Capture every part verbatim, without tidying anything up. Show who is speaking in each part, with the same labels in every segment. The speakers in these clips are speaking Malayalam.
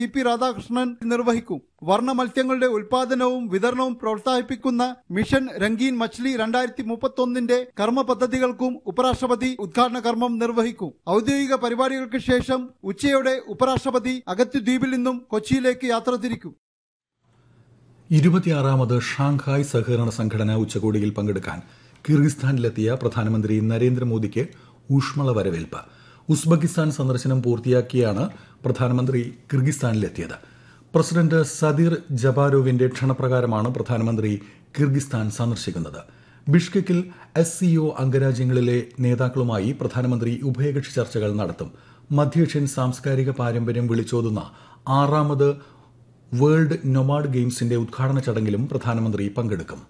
Speaker 1: ഇ പി രാധാകൃഷ്ണൻ നിർവഹിക്കും. വർണ്ണ മത്സ്യങ്ങളുടെ ഉൽപാദനവും വിതരണവും പ്രോത്സാഹിപ്പിക്കുന്ന മിഷൻ രംഗീൻ മച്ച്ലി രണ്ടായിരത്തി മുപ്പത്തൊന്നിന്റെ കർമ്മ പദ്ധതികൾക്കും ഉപരാഷ്ട്രപതി ഉദ്ഘാടന കർമ്മം നിർവഹിക്കും. ഔദ്യോഗിക പരിപാടികൾക്ക് ശേഷം ഉച്ചയോടെ ഉപരാഷ്ട്രപതി അഗത്തിദ്വീപിൽ നിന്നും കൊച്ചിയിലേക്ക് യാത്ര തിരിക്കും.
Speaker 2: ഇരുപത്തിയാറാമത് ഷാങ്ഹായ് സഹകരണ സംഘടന ഉച്ചകോടിയിൽ പങ്കെടുക്കാൻ കിർഗിസ്ഥാനിലെത്തിയ പ്രധാനമന്ത്രി നരേന്ദ്രമോദിക്ക് ഊഷ്മള വരവേൽപ്പ്. ഉസ്ബെക്കിസ്ഥാൻ സന്ദർശനം പൂർത്തിയാക്കിയാണ് പ്രധാനമന്ത്രി കിർഗിസ്ഥാനിലെത്തിയത്. പ്രസിഡന്റ് സദീർ ജബാരോവിന്റെ ക്ഷണപ്രകാരമാണ് പ്രധാനമന്ത്രി കിർഗിസ്ഥാൻ സന്ദർശിക്കുന്നത്. ബിഷ്കെക്കിൽ എസ് സിഒ അംഗരാജ്യങ്ങളിലെ നേതാക്കളുമായി പ്രധാനമന്ത്രി ഉഭയകക്ഷി ചർച്ചകൾ നടത്തും. മധ്യേഷ്യൻ സാംസ്കാരിക പാരമ്പര്യം വിളിച്ചോതുന്ന ആറാമത് വേൾഡ് നൊമാഡ് ഗെയിംസിന്റെ ഉദ്ഘാടന ചടങ്ങിലും പ്രധാനമന്ത്രി പങ്കെടുക്കും.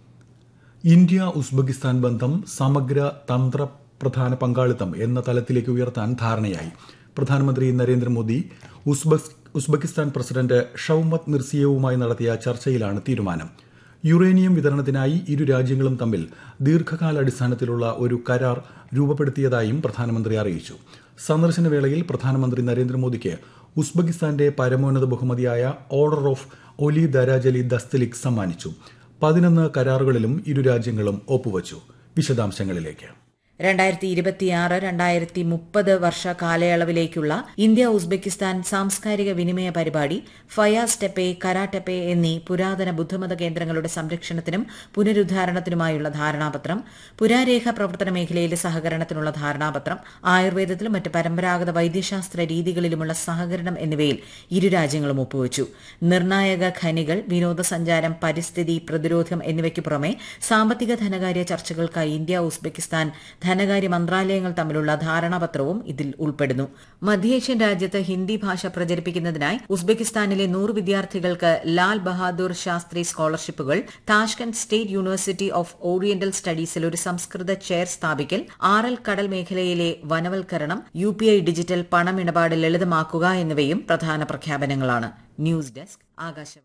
Speaker 2: ഇന്ത്യ ഉസ്ബെക്കിസ്ഥാൻ ബന്ധം സമഗ്ര തന്ത്ര പ്രധാന പങ്കാളിത്തം എന്ന തലത്തിലേക്ക് ഉയർത്താൻ ധാരണയായി. പ്രധാനമന്ത്രി നരേന്ദ്രമോദി ഉസ്ബെക്കിസ്ഥാൻ പ്രസിഡന്റ് ഷൌമത് മിർസിയേവുമായി നടത്തിയ ചർച്ചയിലാണ് തീരുമാനം. യുറേനിയം വിതരണത്തിനായി ഇരു രാജ്യങ്ങളും തമ്മിൽ ദീർഘകാലാടിസ്ഥാനത്തിലുള്ള ഒരു കരാർ രൂപപ്പെടുത്തിയതായും പ്രധാനമന്ത്രി അറിയിച്ചു. സന്ദർശന വേളയിൽ പ്രധാനമന്ത്രി നരേന്ദ്രമോദിക്ക് ഉസ്ബെക്കിസ്ഥാന്റെ പരമോന്നത ബഹുമതിയായ ഓർഡർ ഓഫ് ഒലി ദരാജലി ദസ്തലിക് സമ്മാനിച്ചു. പതിനൊന്ന് കരാറുകളിലും ഇരു രാജ്യങ്ങളും ഒപ്പുവച്ചു. വിശദാംശങ്ങളിലേക്ക്.
Speaker 3: രണ്ടായിരത്തി ഇരുപത്തിയാറ് രണ്ടായിരത്തി മുപ്പത് വർഷ കാലയളവിലേക്കുള്ള ഇന്ത്യ ഉസ്ബെക്കിസ്ഥാൻ സാംസ്കാരിക വിനിമയ പരിപാടി ഫയാസ് ടെപ്പെ, കരാടെപ്പെ എന്നീ പുരാതന ബുദ്ധമത കേന്ദ്രങ്ങളുടെ സംരക്ഷണത്തിനും പുനരുദ്ധാരണത്തിനുമായുള്ള ധാരണാപത്രം, പുരാരേഖ പ്രവർത്തന മേഖലയിലെ സഹകരണത്തിനുള്ള ധാരണാപത്രം, ആയുർവേദത്തിലും മറ്റ് പരമ്പരാഗത വൈദ്യശാസ്ത്ര രീതികളിലുമുള്ള സഹകരണം എന്നിവയിൽ ഇരു രാജ്യങ്ങളും ഒപ്പുവച്ചു. നിർണായക ഖനികൾ, വിനോദസഞ്ചാരം, പരിസ്ഥിതി, പ്രതിരോധം എന്നിവയ്ക്കു പുറമെ സാമ്പത്തിക ധനകാര്യ ചർച്ചകൾക്കായി ഇന്ത്യ ഉസ്ബെക്കിസ്ഥാൻ ധനകാര്യ മന്ത്രാലയങ്ങൾ തമ്മിലുള്ള ധാരണാപത്രവും ഇതിൽ ഉൾപ്പെടുന്നു. മധ്യേഷ്യൻ രാജ്യത്ത് ഹിന്ദി ഭാഷ പ്രചരിപ്പിക്കുന്നതിനായി ഉസ്ബെക്കിസ്ഥാനിലെ നൂറ് വിദ്യാർത്ഥികൾക്ക് ലാൽ ബഹാദൂർ ശാസ്ത്രി സ്കോളർഷിപ്പുകൾ, Tashkent state university of oriental സ്റ്റഡീസിൽ ഒരു സംസ്കൃത ചെയർ സ്ഥാപിക്കൽ, ആറൽ കടൽ മേഖലയിലെ വനവൽക്കരണം, യു പി ഐ ഡിജിറ്റൽ പണമിടപാട് ലളിതമാക്കുക എന്നിവയും പ്രധാന പ്രഖ്യാപനങ്ങളാണ്. News desk, Akashvani.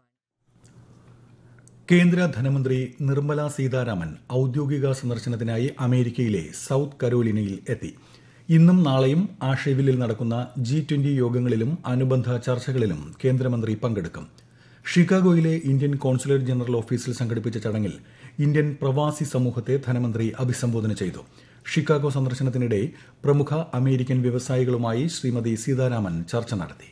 Speaker 2: കേന്ദ്ര ധനമന്ത്രി നിർമ്മല സീതാരാമൻ ഔദ്യോഗിക സന്ദർശനത്തിനായി അമേരിക്കയിലെ സൌത്ത് കരോലിനയിൽ എത്തി. ഇന്നും നാളെയും ആഷേവില്ലിൽ നടക്കുന്ന ജി ട്വന്റി യോഗങ്ങളിലും അനുബന്ധ ചർച്ചകളിലും കേന്ദ്രമന്ത്രി പങ്കെടുക്കും. ഷിക്കാഗോയിലെ ഇന്ത്യൻ കോൺസുലേറ്റ് ജനറൽ ഓഫീസിൽ സംഘടിപ്പിച്ച ചടങ്ങിൽ ഇന്ത്യൻ പ്രവാസി സമൂഹത്തെ ധനമന്ത്രി അഭിസംബോധന ചെയ്തു. ഷിക്കാഗോ സന്ദർശനത്തിനിടെ പ്രമുഖ അമേരിക്കൻ വ്യവസായികളുമായി ശ്രീമതി സീതാരാമൻ ചർച്ച നടത്തി.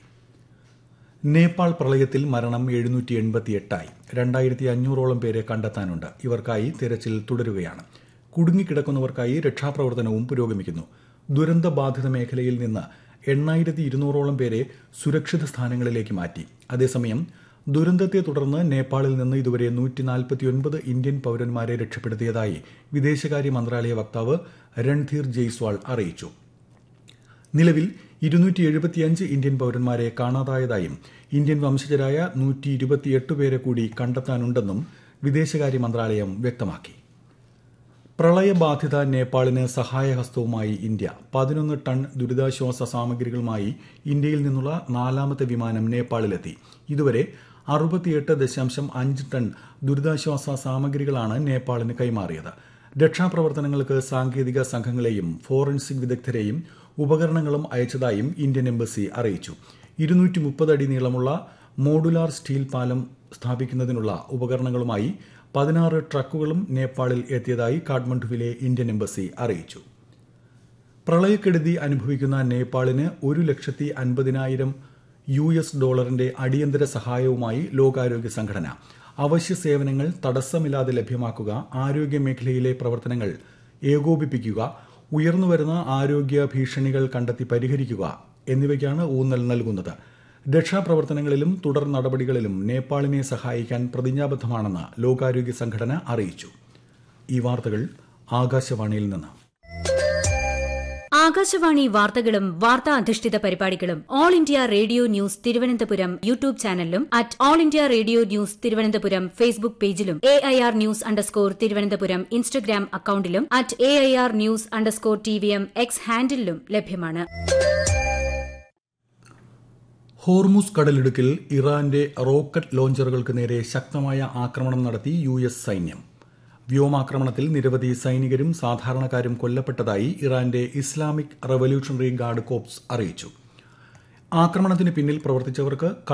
Speaker 2: നേപ്പാൾ പ്രളയത്തിൽ മരണം എഴുന്നൂറ്റി എൺപത്തിയെട്ടായി. രണ്ടായിരത്തി അഞ്ഞൂറോളം പേരെ കണ്ടെത്താനുണ്ട്. ഇവർക്കായി തിരച്ചിൽ തുടരുകയാണ്. കുടുങ്ങിക്കിടക്കുന്നവർക്കായി രക്ഷാപ്രവർത്തനവും പുരോഗമിക്കുന്നു. ദുരന്തബാധിത മേഖലയിൽ നിന്ന് എണ്ണായിരത്തി ഇരുന്നൂറോളം പേരെ സുരക്ഷിത സ്ഥാനങ്ങളിലേക്ക് മാറ്റി. അതേസമയം ദുരന്തത്തെ തുടർന്ന് നേപ്പാളിൽ നിന്ന് ഇതുവരെ നൂറ്റി നാൽപ്പത്തിയൊൻപത് ഇന്ത്യൻ പൌരന്മാരെ രക്ഷപ്പെടുത്തിയതായി വിദേശകാര്യ മന്ത്രാലയ വക്താവ് രൺധീർ ജയ്സ്വാൾ അറിയിച്ചു. നിലവിൽ ഇരുന്നൂറ്റി എഴുപത്തിയഞ്ച് ഇന്ത്യൻ പൌരന്മാരെ കാണാതായതായും ഇന്ത്യൻ വംശജരായ നൂറ്റി ഇരുപത്തിയെട്ട് പേരെ കൂടി കണ്ടെത്താനുണ്ടെന്നും വിദേശകാര്യ മന്ത്രാലയം വ്യക്തമാക്കി. പ്രളയബാധിത നേപ്പാളിന് സഹായഹസ്തവുമായി ഇന്ത്യ. പതിനൊന്ന് ടൺ ദുരിതാശ്വാസ സാമഗ്രികളുമായി ഇന്ത്യയിൽ നിന്നുള്ള നാലാമത്തെ വിമാനം നേപ്പാളിലെത്തി. ഇതുവരെ അറുപത്തിയെട്ട് ദശാംശം അഞ്ച് ടൺ ദുരിതാശ്വാസ സാമഗ്രികളാണ് നേപ്പാളിന് കൈമാറിയത്. രക്ഷാപ്രവർത്തനങ്ങൾക്ക് സാങ്കേതിക സംഘങ്ങളെയും ഫോറൻസിക് വിദഗ്ധരെയും ഉപകരണങ്ങളും അയച്ചതായും ഇന്ത്യൻ എംബസി അറിയിച്ചു. ഇരുന്നൂറ്റി മുപ്പത് അടി നീളമുള്ള മോഡുലാർ സ്റ്റീൽ പാലം സ്ഥാപിക്കുന്നതിനുള്ള ഉപകരണങ്ങളുമായി പതിനാറ് ട്രക്കുകളും നേപ്പാളിൽ എത്തിയതായി കാഠ്മണ്ഡുവിലെ ഇന്ത്യൻ എംബസി അറിയിച്ചു. പ്രളയക്കെടുതി അനുഭവിക്കുന്ന നേപ്പാളിന് ഒരു ലക്ഷത്തി അൻപതിനായിരം യു എസ് ഡോളറിന്റെ അടിയന്തര സഹായവുമായി ലോകാരോഗ്യ സംഘടന. അവശ്യ സേവനങ്ങൾ തടസ്സമില്ലാതെ ലഭ്യമാക്കുക, ആരോഗ്യ മേഖലയിലെ പ്രവർത്തനങ്ങൾ ഏകോപിപ്പിക്കുക, ഉയർന്നുവരുന്ന ആരോഗ്യ ഭീഷണികൾ കണ്ടെത്തി പരിഹരിക്കുക എന്നിവയ്ക്കാണ് ഊന്നൽ നൽകുന്നത്. രക്ഷാപ്രവർത്തനങ്ങളിലും തുടർ നടപടികളിലും നേപ്പാളിനെ സഹായിക്കാൻ പ്രതിജ്ഞാബദ്ധമാണെന്ന് ലോകാരോഗ്യ സംഘടന അറിയിച്ചു. ഈ വാർത്തകൾ ആകാശവാണിയിൽ നിന്ന്.
Speaker 4: ആകാശവാണി വാർത്തകളും വാർത്താ അധിഷ്ഠിത പരിപാടികളും all India radio news Thiruvananthapuram YouTube ചാനലിലും at all India radio news Thiruvananthapuram Facebook പേജിലും A I R news underscore Thiruvananthapuram Instagram അക്കൌണ്ടിലും at A I R news underscore T V M X ഹാൻഡിലും ലഭ്യമാണ്.
Speaker 2: ഹോർമുസ് കടലിടുക്കിൽ ഇറാന്റെ റോക്കറ്റ് ലോഞ്ചറുകൾക്ക് നേരെ ശക്തമായ ആക്രമണം നടത്തി യു എസ് സൈന്യം. വ്യോമാക്രമണത്തിൽ നിരവധി സൈനികരും സാധാരണക്കാരും കൊല്ലപ്പെട്ടതായി ഇറാന്റെ ഇസ്ലാമിക് റവല്യൂഷണറി ഗാർഡ് കോപ്സ് അറിയിച്ചു. ആക്രമണത്തിന് പിന്നിൽ പ്രവർത്തിച്ചവർക്ക്